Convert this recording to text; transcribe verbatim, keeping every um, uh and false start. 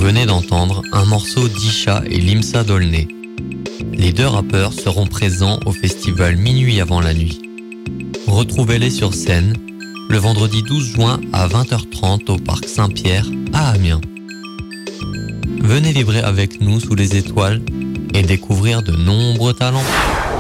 venez d'entendre un morceau d'Isha et Limsa Dolné. Les deux rappeurs seront présents au festival Minuit avant la nuit. Retrouvez-les sur scène le vendredi douze juin à vingt heures trente au Parc Saint-Pierre à Amiens. Venez vibrer avec nous sous les étoiles et découvrir de nombreux talents.